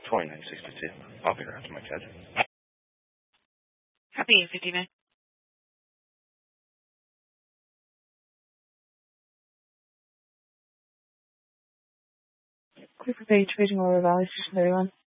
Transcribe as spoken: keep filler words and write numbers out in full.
twenty-nine sixty-two. I'll be around to my cousin. Copy, fifty-nine. Clear for page, Trading Order Valley, Station thirty-one.